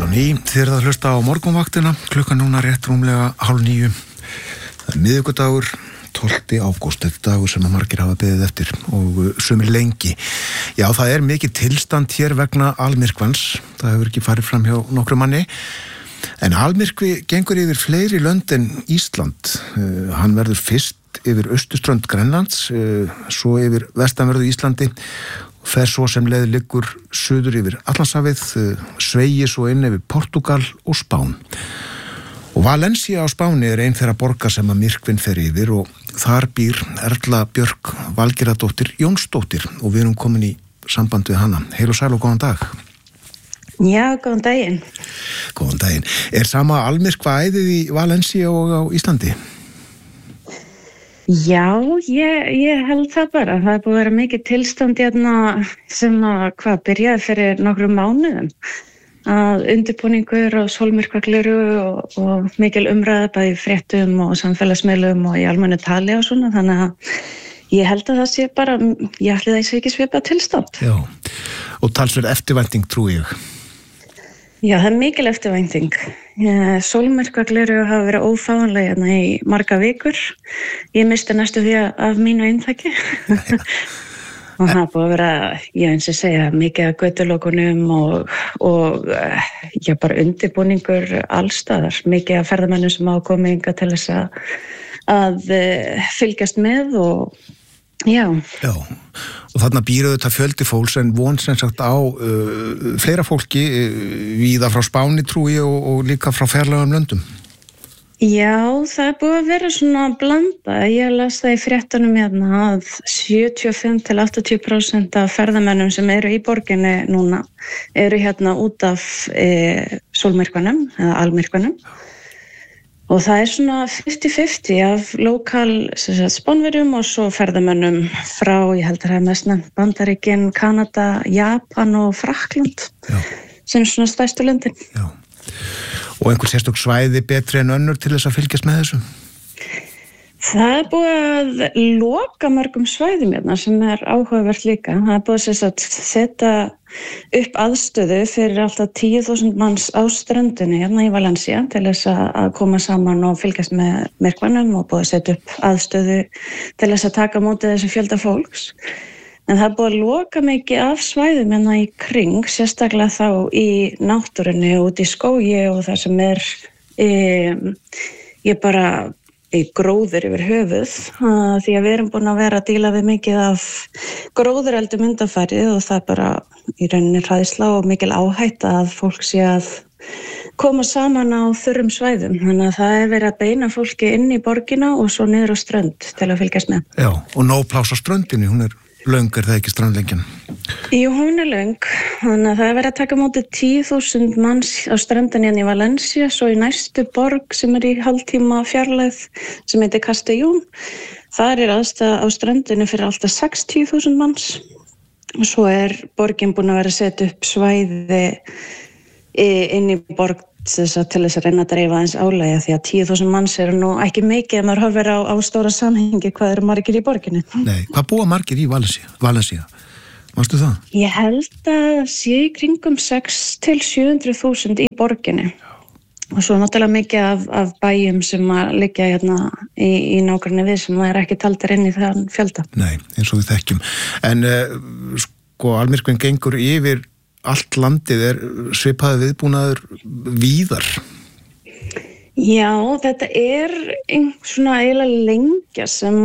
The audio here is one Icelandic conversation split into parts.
ný, þið eruð að hlusta á morgunvaktina, klukkan núna rétt rúmlega 8:30. Það er miðvikudagur, 12. ágúst, þetta dagur sem að margir hafa beðið eftir og sumir lengi. Já, það er mikið tilstand hér vegna almyrkvans, það hefur ekki farið fram hjá nokkru manni. En almyrkvi gengur yfir fleiri lönd en Ísland. Hann verður fyrst yfir austurströnd Grænlands, svo yfir vestanverðu Íslandi, fer svo sem leið liggur suður yfir Atlantshafið, sveigi svo inn yfir Portúgal og Spán. Og Valencia á Spáni er ein þeirra borga sem að myrkvinn fer yfir og þar býr Erla Björk Valgerðardóttir Jónsdóttir og við erum komin í samband við hana. Heil og sæl og góðan dag. Já, góðan daginn. Góðan daginn. Er sama almyrkva æðið í Valencia og á Íslandi? Já, ég held það bara. Það er búið að vera mikið tilstand hérna sem að byrjaði fyrir nokkrum mánuðum. Að undirbúningur og sólmyrkvagleru og mikil umræða bæði í fréttum og samfélagsmiðlum og í almennu tali og svona. Þannig að ég held að það sé bara, ég ætli það sé ekki svipað tilstand. Já, og talsverð eftirvænting trúi ég. Já, það er mikil eftirvænting. Sólmyrkvagleru hafa verið ófáanlega hérna í marga vikur. Ég misti næstu því af mínu eintaki. Og það er búið að vera, ég eins og segja, mikið af götulokunum og já, bara undirbúningur allstaðar. Mikið af ferðamennum sem hafa komið hingað til þess að fylgjast með og já. Já, og þarna býr auðvitað fjöldi fólks en von sem sagt á fleira fólki víða frá Spáni trúi og líka frá fjarlægum löndum. Já, það er búið að vera svona blanda. Ég las það í fréttunum hérna að 75-80% af ferðamennum sem eru í borginni núna eru hérna út af sólmyrkvanum eða almyrkvanum. Og það er svona 50-50 af lokal Spánverjum og svo ferðamönnum frá, ég held að það er mest nefnt Bandaríkin, Kanada, Japan og Frakkland sem svona stærstu löndin. Já. Og einhver sérstök svæði betri en önnur til þess að fylgjast með þessu? Það er búið að loka mörgum svæðum hérna sem er áhugavert líka. Það er búið að setja upp aðstöðu fyrir alltaf 10.000 manns á ströndinni hérna í Valencia til þess að koma saman og fylgjast með myrkvanum og búið að setja upp aðstöðu til þess að taka mótið þessu fjölda fólks. En það er búið að loka mikið af svæðum hérna í kring, sérstaklega þá í náttúrunni og út í skógi og það sem er ég bara í gróður yfir höfuð því að við erum búin að vera að díla við mikið af gróðureldum undanfarið og það er bara í rauninni hræðsla og mikil áhætta að fólk sé að koma saman á þurrum svæðum. Þannig að það er verið að beina fólki inn í borgina og svo niður á strönd til að fylgjast með. Já, og nóg pláss á ströndinni, hún er löng, er það ekki strandlengjan? Jú, hún er löng. Þannig að það er verið að taka móti 10.000 manns á strandinni í Valencia, svo í næstu borg sem er í hálftíma fjarlægð sem heitir Castellón. Þar er aðstæða á strandinni fyrir alltaf 60.000 manns. Og svo er borgin búin að vera að setja upp svæði inn í borg til þess að reyna að dreifa aðeins álægja því að 10.000 manns eru nú ekki mikið ef maður horfir á stóra samhengi hvað eru margir í borginni. Nei, hvað búa margir í Valencia? Manstu það? Ég held að sé í kringum 600-700.000 í borginni. Og svo náttúrulega mikið af bæjum sem að liggja hérna í nágranni við sem er ekki taldir inn í þann fjölda. Nei, eins og við þekkjum. En almyrkvinn gengur yfir allt landið, er svipaði viðbúnaður víðar? Já, þetta er svona eiginlega lengja sem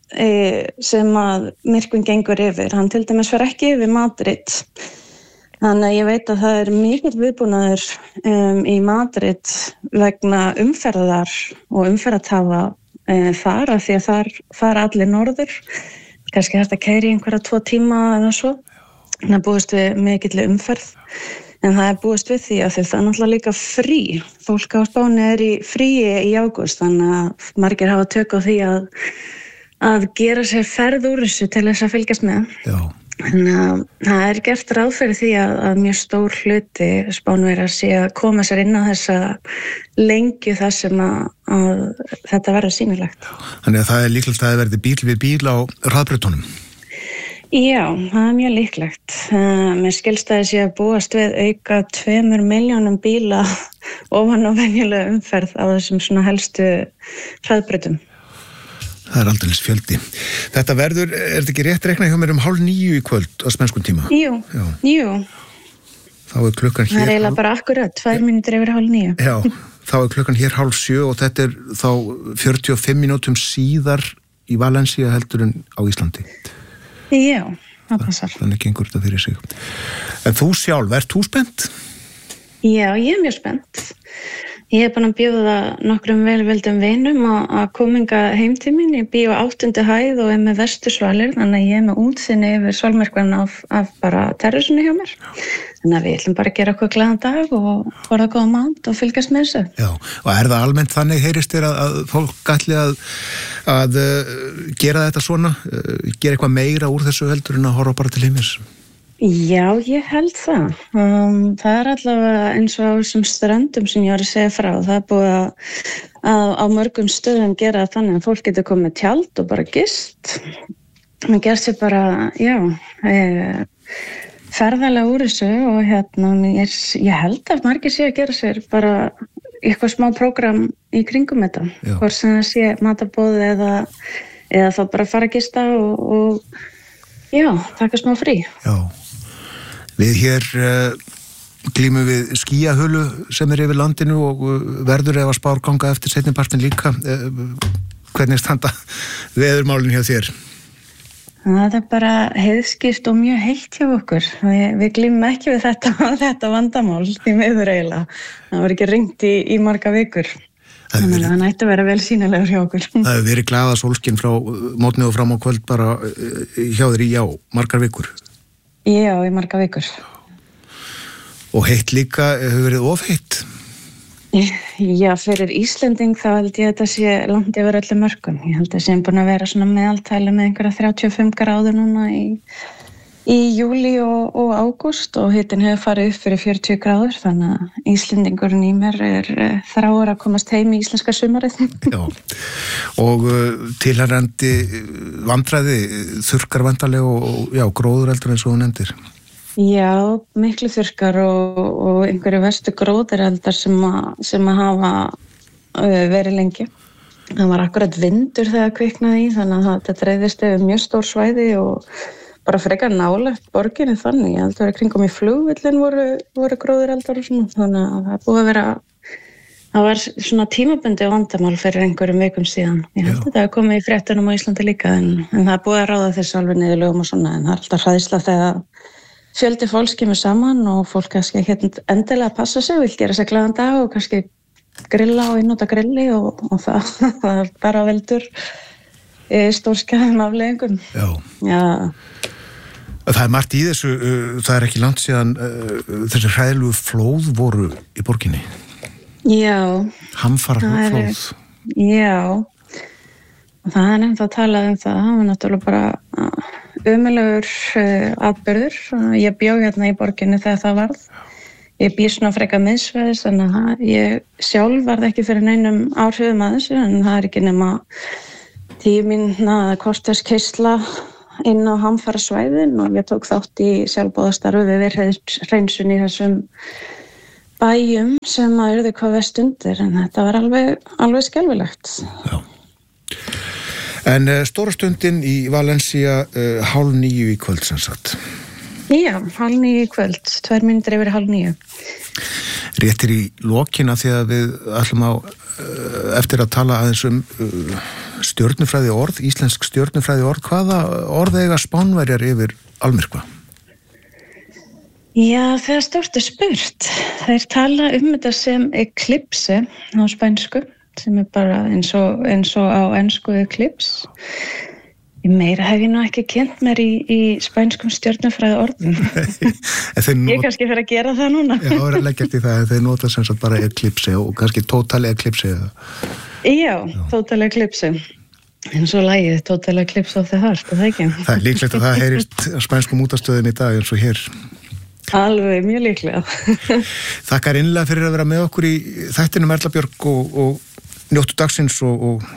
að myrkvinn gengur yfir. Hann til dæmis fer ekki yfir Madrid. Þannig að ég veit að það er mikill viðbúnaður í Madrid vegna umferðar og umferðartafa þar af því að þar fara allir norður. Kannski hægt að keyra í einhverja 2 tíma eða svo. Það er búist við mikill umferð, en það er búist við því að það er náttúrulega líka frí. Fólk á Spáni er í fríi í ágúst, þannig að margir hafa tök á því að gera sér ferð úr þessu til þess að fylgjast með. Já. Þannig að það er gert ráð fyrir því að mjög stór hluti Spánverjar sé að koma sér inn á þessa lengju þar sem að þetta verður sýnilegt. Þannig að það er líklegt að það verði bíl við bíl á hraðbrautunum. Já, það mjög líklegt. Mér skilst að þessi að búast við auka 2 milljónum bíla ofan á venjulega umferð á þessum svona helstu hraðbrautum. Það aldeilis fjöldi. Þetta verður, þetta ekki rétt reiknað hjá mér 8:30 í kvöld á spænskum tíma? Jú. Þá klukkan hér... Það eiginlega bara akkurat, 2 mínútur yfir 8:30. Já, þá klukkan hér 6:30 og þetta þá 45 mínútum síðar í Valencia heldur en á Íslandi. Já, það passar. Þannig gengur þetta fyrir sig. En þú sjálf, ert þú spennt? Já, ég mjög spennt. Ég búin að bjóða nokkrum velvöldum vinum að kominga heim til mín. Ég bý á 8. hæð og með vestursvalir, þannig að ég með útsinni yfir svalmyrkvan af bara terrassunni hjá mér. Þannig að við ætlum bara að gera okkur glaðan dag og borða góða mat og fylgjast með þessu. Já, og það almennt þannig, heyrist þér að fólk ætli að gera þetta svona, gera eitthvað meira úr þessu heldur en að horfa bara til himins? Já, ég held það. Það allavega eins og á þessum ströndum sem ég var að segja frá. Það búið að á mörgum stöðum gera þannig að fólk getur komið tjald og bara gist. Mér gerst ég bara, ferðalega úr þessu og ég held að margir sé að gera sér bara eitthvað smá prógram í kringum þetta. Hvort sem það sé matarboð eða þá bara fara að gista og taka smá frí. Já. Við hér glímum við skýjahölu sem yfir landinu og verður ef að spár ganga eftir seinnipartinn líka. Hvernig standa veðurmálin hjá þér? Það bara heiðskýrt og mjög heitt hjá okkur. Við glímum ekki við þetta vandamál því miður eiginlega. Það var ekki ringt í marga vikur. Þannig að það nætti að vera vel sýnilegur hjá okkur. Það hefur verið glaða sólskinn frá mótni og fram á kvöld bara hjá þér í margar vikur. Já, í margar vikur. Og heitt líka, hefur verið ofheitt? Já, fyrir Íslending þá held ég að þetta sé langt yfir öllum mörkum. Ég held að það sé búin að vera svona meðaltæli með einhverja 35 gráður núna í júlí og ágúst og hitinn hefur farið upp fyrir 40 gráður þannig að Íslendingurinn í mér þráir að komast heim í íslenska sumarið. Já, og tilhærandi vandræði, þurrkar vantarlega og gróðureldur eins og þú nefndir. Já, miklu þurrkar og einhverju verstu gróðureldar sem að hafa verið lengi. Það var akkurat vindur þegar kviknaði í þannig að þetta dreifðist yfir mjög stór svæði og bara frekar nálægt borginni þannig. Ég held að vera kringum í flugvillin voru gróðureldar og svona. Þannig að það búið að vera, það var svona tímabundið vandamál fyrir einhverjum vikum síðan. Ég held að þetta hefur komið í fréttunum á Íslandi líka en það er búið að ráða þessu alveg niður lögum og svona. En það er alltaf hræðsla þegar fjöldi fólks kemur saman og fólk kannski ekki endilega passa sig, vil gera sér glaðan dag og kannski grilla og innóta grilli og það er bara veldur stórskæðum afleiðingum. Já. Það er margt í þessu, það er ekki langt síðan þessi hræðilegu flóð voru í borginni. Já. Hamfaraflóð. Já. Og það er nefnt að tala það var náttúrulega bara ömurlegur atburður. Ég bjó hérna í borginni þegar það varð. Ég bý svona frekar miðsvæðis, þannig að ég sjálf varð ekki fyrir neinum áhrifum að þessu, en það er ekki nema 10 mínútna korterskeisla inn á hamfarasvæðin og ég tók þátt í sjálfboðastarfi við viðhreinsun í þessum bæjum sem að urðu hvað verst undir, en þetta var alveg skelfilegt. Já. En stóra stundin í Valencia 8:30 í kvöld sem sagt. Já, 8:30 í kvöld, 2 mínútur yfir 8:30. Réttir í lokina því að við ætlum á eftir að tala aðeins stjörnufræði orð, íslensk stjörnufræði orð. Hvaða orð eiga Spánverjar yfir almyrkva? Já, það er stórt spurt. Þeir tala þetta sem eclipse á spænsku, sem er bara eins og á ensku eclipse. Meira hef ég nú ekki kynnt mér í spænskum stjörnufræði orðum. Ég kannski fyrir að gera það núna. Já, það er leggjart í það, þeir nota sem sagt bara eclipse og kannski total eclipse. Já, total eclipse. En svo lagið total eclipse of the heart, það ekki? Það er líklegt að það heyrist spænskum útastöðin í dag eins og hér. Alveg, mjög líklega. Þakkar innlega fyrir að vera með okkur í þættinum, Erla Björg, og njóttu dagsins og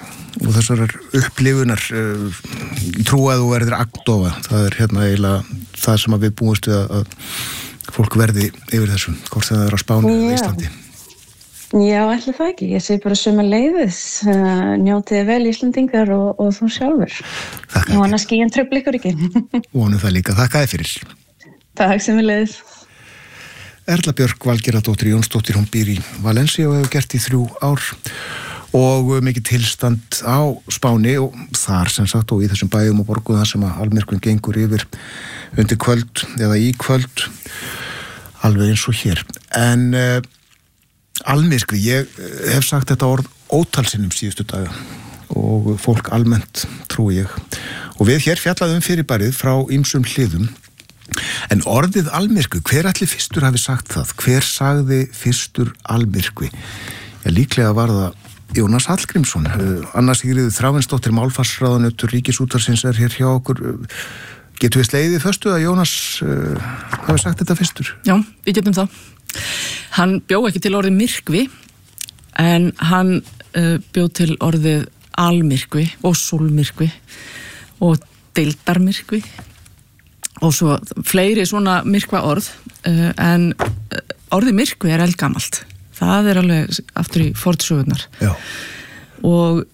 og þessar upplifunar í trú að þú verður agndofa, það eiginlega það sem að við búumst við að fólk verði yfir þessu, hvort það er á Spáni eða Íslandi. Já, ætli það ekki. Ég segi bara sömuleiðis, njótið vel Íslandingar og þú sjálfur. Þakka og annars skýjan trufla ykkur ekki. Vonum það líka, þakka þér fyrir. Takk sömuleiðis. Erla Björk Valgerðardóttir Jónsdóttir, hún býr í Valencia og hefur gert í 3 ár og mikið tilstand á Spáni og þar sem sagt og í þessum bæjum og borgum þar sem að almyrkvinn gengur yfir undir kvöld eða í kvöld alveg eins og hér. En almyrkvi, ég hef sagt þetta orð ótalsinnum síðustu daga og fólk almennt trúi ég og við hér fjallaðum fyrirbærið frá ýmsum hliðum en orðið almyrkvi, hver ætli fyrstur hafi sagt það? Hver sagði fyrstur almyrkvi? Já, líklega var það Jónas Hallgrímsson. Anna Sigríður Þráinsdóttir málfarsráðunautur Ríkisútvarpsins er hér hjá okkur. Getum við slegið föstu að Jónas hafi sagt þetta fyrstur? Já, við getum það. Hann bjó ekki til orðið myrkvi en hann bjó til orðið almyrkvi og sólmyrkvi og deildarmyrkvi og svo fleiri svona myrkva orð en orðið myrkvi er eldgamalt. Það er alveg aftur í fornsögurnar. Já. Og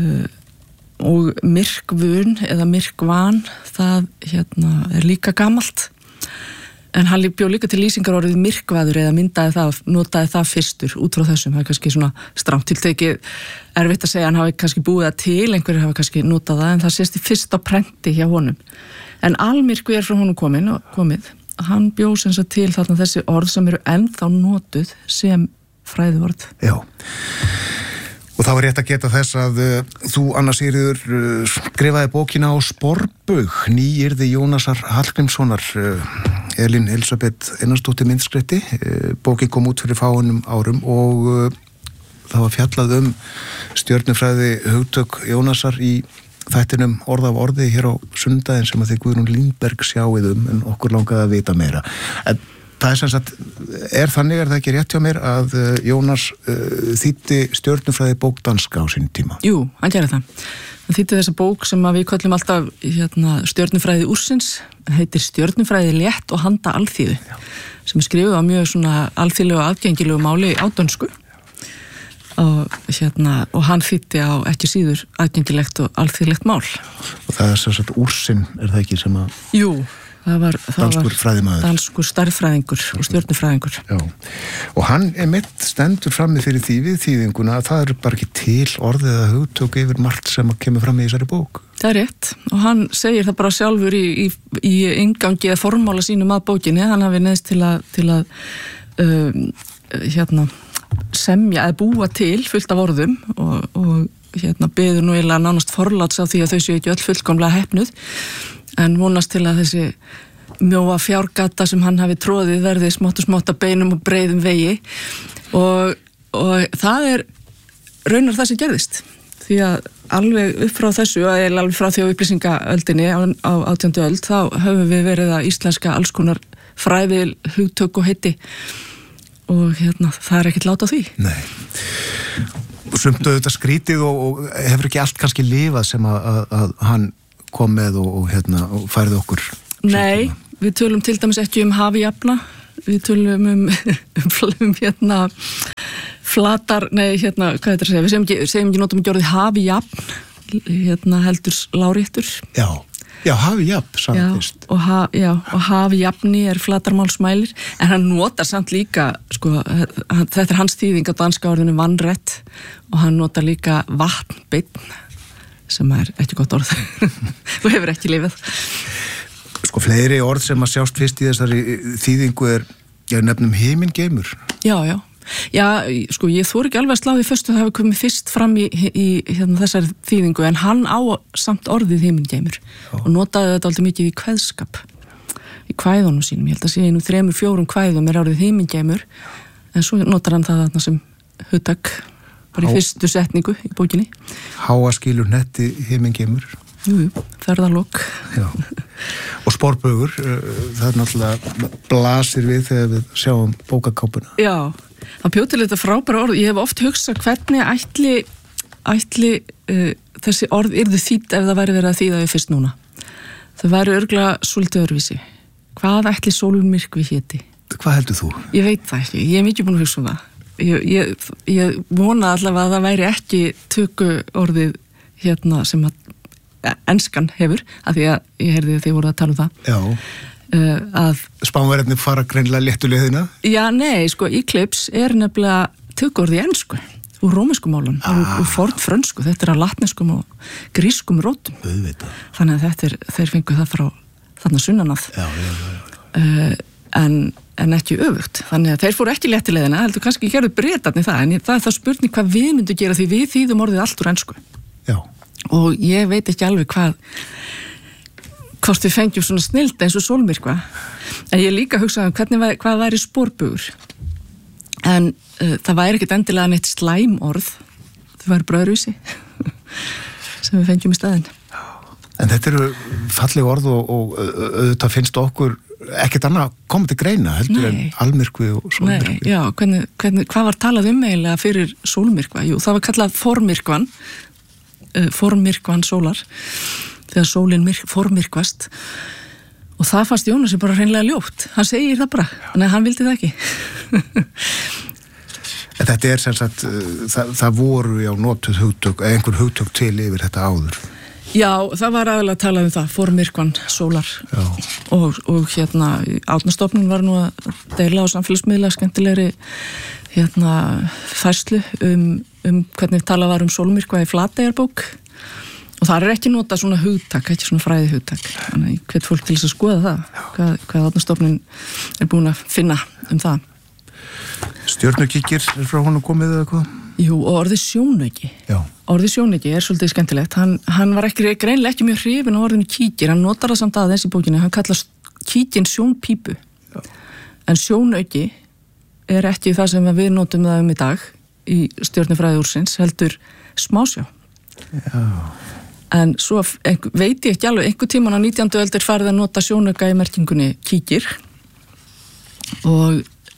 myrkvun eða myrkvan það er líka gamalt. En hann bjó líka til lýsingar orðið myrkvaður eða notaði það fyrstur út frá þessum. Það er kannski svona strangt tiltekið erfitt að segja, hann hafi kannski búið það til, einhverjir hafi kannski notað það, en það sést í fyrst á prenti hjá honum. En almyrkvi er frá honum komið. Hann bjó sem sagt til þarna þessi orð sem eru ennþá notuð sem fræðiorð. Já. Og þá er rétt að geta þess að þú, Anna Sigríður, skrifaði bókina á sporbaug, nýyrði Jónasar Hallgrímssonar, Elín Elisabeth Einarsdóttir myndskreytti. Bókin kom út fyrir fáeinum árum og það var fjallað stjörnufræði hugtök Jónasar í þættinum orð af orði hér á sunnudaginn sem að þið Guðrún Lindberg sjáið en okkur langaði að vita meira. En það er sem sagt, er það ekki rétt hjá mér að Jónas þýddi stjörnufræði bók danska á sín tíma? Jú, hann gerði það. Hann þýddi þessa bók sem við köllum alltaf stjörnufræði úrsins, heitir Stjörnufræði létt og handa alþýðu, sem er skrifuð á mjög svona alþýðlegu og aðgengilegu máli á dönsku og hann þýddi á ekki síður aðgengilegt og alþýðlegt mál. Og það er sem sagt úrsinn, er það ekki sem að... Jú, það var danskur stærðfræðingur og stjörnufræðingur. Já, og hann mitt stendur frammi fyrir því við þýðinguna að það er bara ekki til orðið að hugtök yfir margt sem að kemur fram í þessari bók. Það er rétt og hann segir það bara sjálfur í inngangi eða formála sínum að bókinni, hann hafi neðst til að semja eða búa til fullt af orðum og beður nú eiginlega nánast forláts á því að þau séu ekki öll fullkomlega heppnuð en vonast til að þessi mjóa fjárgata sem hann hafi tróðið verði smátt og smátt að beinum og breiðum vegi og það er raunar það sem gerðist því að alveg upp frá þessu og alveg frá því á upplýsingaöldinni á 18. öld þá höfum við verið að íslenska alls konar fræðil hugtök og heiti og það er ekkert lát á því. Nei. Sumt auðvitað skrítið og hefur ekki allt kannski lifað sem að hann kom með og færði okkur. Nei, við tölum til dæmis ekki hafi jafna, við tölum flatar, hvað er þetta að segja, við segjum ekki notum ekki orðið hafi jafn, heldur láréttur. Já, hafi jafn, samt fyrst. Og hafi jafni er flatarmálsmælir, en hann notar samt líka, þetta er hans þýðing á danska orðinu vannrett og hann notar líka vatnbeinn, sem er ekki gott orð og hefur ekki lifað. Fleiri orð sem að sjást fyrst í þessari þýðingu er nefnum himingeimur. Já, ég þori ekki alveg að slá því fyrst að það hefur komið fyrst fram í þessari þýðingu en hann á samt orðið himingeimur og notaði þetta alltaf mikið í kveðskap í kvæðunum sínum, ég held að sé nú 3-4 kvæðum er orðið himingeimur en svo notar hann það þarna sem hugtak bara í fyrstu setningu í bókinni. Háaskilur netti himingeimur. Jú, ferðalok. Já. Og sporbaugur, það er náttúrulega blasir við þegar við sjáum bókakápuna. Já, hann bjó til þetta frábæra orð. Ég hef oft hugsað hvernig ætli ætli þessi orð yrðu þýdd ef það væri verið að þýða þau fyrst núna. Þau væri örugglega svolítið öðruvísi. Hvað ætli sólmyrkvi héti? Hvað heldur þú? Ég veit það ekki, ég mikið búin að hugsa það. Ég vona allavega að það væri ekki töku orðið sem að enskan hefur, af því að ég heyrði að þið voru að tala um það. Já. Spánverðarnir fara greinilega léttu leiðina? Já, nei, Eclipse nefnilega töku orðið ensku. Úr rómenskum málum, úr fornfrönsku, þetta af latneskum og grískum rótum. Þannig að þeir fengu það frá þarna sunnanað. En ekki öfugt. Þannig að þeir fóru ekki léttileiðina, heldur kannski gerðu Bretarnir það, en það er spurning hvað við myndum gera því við þýðum orðið allt úr ensku. Já. Og ég veit ekki alveg hvort við fengjum svona snilt eins og sólmyrkva. En ég líka hugsaði hvað væri spórbugur. En það væri ekkert endilega neitt slæm orð, það væri bröðrúsi sem við fengjum í staðinn. En þetta eru falleg orð og auðvitað finnst okkur ekkert annað komið til greina heldur en almyrkvi og sólmyrkvi. Nei, já, hvað var talað eiginlega fyrir sólmyrkva? Jú, það var kallað formyrkvan sólar, þegar sólin formyrkvast. Og það fannst Jónasi bara hreinlega ljótt. Hann segir það bara, en hann vildi það ekki. En þetta sem sagt, það voru notuð hugtök, einhver hugtök til yfir þetta áður. Já, það var aðalega að tala um það, formyrkvan sólar. Já. Og Árnastofnun var nú að deila á samfélagsmiðla skemmtilegri færslu hvernig talað var um sólmyrkva í Flateyjarbók. Og það ekki notað svona hugtak, ekki svona fræði hugtak. Þannig að hvet fólk til þess að skoða það, hvað Árnastofnun búin að finna um það. Stjörnukíkir frá honum komið eða hvað? Jú, og orðið sjónauki. Já. Orðið sjónauki svolítið skemmtilegt. Hann var greinilega ekki mjög hrifinn á orðinu kíkir. Hann notar það samt aðeins í bókinni. Hann kallast kíkin sjónpípu. Já. En sjónauki ekki það sem við notum það í dag í stjörnufræði úrsins, heldur smásjá. Já. En svo veit ég ekki alveg, einhver tíman á 19. öld farið að nota sjónauka í merkingunni kíkir og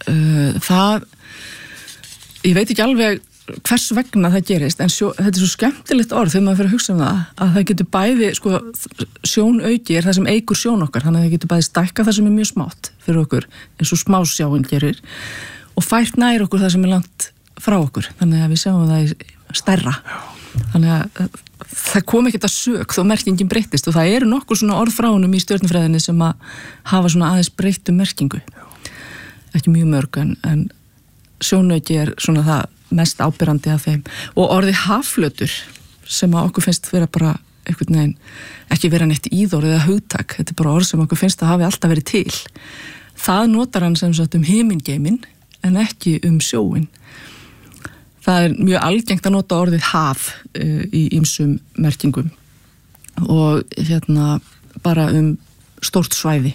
ég veit ekki alveg hvers vegna það gerist, en þetta svo skemmtilegt orð þegar maður fyrir að hugsa um það, að það getur bæði, sjónauki það sem eigur sjón okkar, þannig að það getur bæði stækka það sem mjög smátt fyrir okkur, eins og smásjáin gerir, og fært nær okkur það sem langt frá okkur, þannig að við sjáum það stærra. Þannig að það kom ekkert að sök þó merkingin breyttist, og það nokkur svona orð frá honum í stjörnufræðinni sem að hafa svona aðeins breyttu merkingu. Ekki mjög mörg, en sjónauki svona það mest áberandi af þeim. Og orðið hafflötur sem að okkur finnst vera bara einhvern veginn, ekki vera neitt íðorð eða hugtak, þetta bara orð sem okkur finnst að hafi alltaf verið til. Það notar hann sem sagt himingeimin en ekki sjóin. Það mjög algengt að nota orðið haf í ýmsum merkingum og bara stórt svæði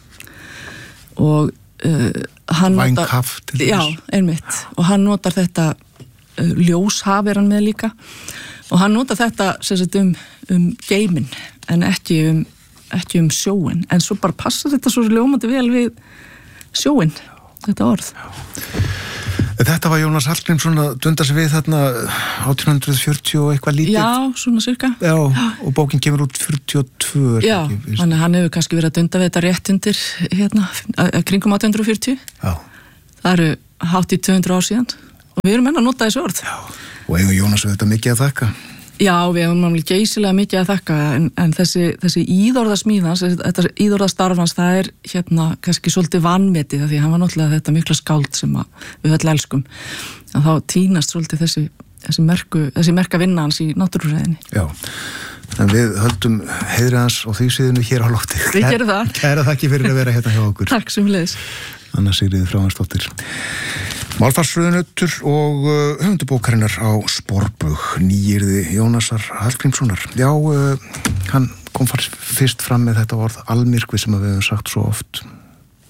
og hann Vænghaf til þess. Já, einmitt, og hann notar þetta ljóshaf hann með líka og hann notar þetta sem sagt geimin en ekki sjóin, en svo bara passa þetta svo ljómandi vel við sjóin, þetta orð. Þetta var Jónas Hallgrímsson að dunda sig við þarna 1840 og eitthvað lítið. Já, svona cirka. Já, og bókin kemur út 42. Já, þannig að hann hefur kannski verið að dunda við þetta rétt undir kringum 1840. Já. Það hátt í 200 ár síðan og við enn að nota þessu orð. Já, og eigum Jónas auðvitað mikið að þakka. Já, við hefum náttúrulega geysilega mikið að þakka, en þessi íðorðasmíðans, þetta íðorðastarfans, það kannski svolítið vanmetið, því hann var náttúrulega þetta mikla skáld sem við öll elskum. En þá tínast svolítið þessi merka vinna hans í náttúrufræðinni. Já, en við höldum heiðri hans og því síðinu hér á lofti. Við gerum það. Kæra þakki fyrir að vera hérna hjá okkur. Takk sömuleiðis. Anna Sigríður Fráhansdóttir. Málfarsröðunautur og höfundubókarinnar á Sporbug, nýyrði Jónasar Hallgrímssonar. Já, hann kom fyrst fram með þetta orð almyrkvi sem við höfum sagt svo oft.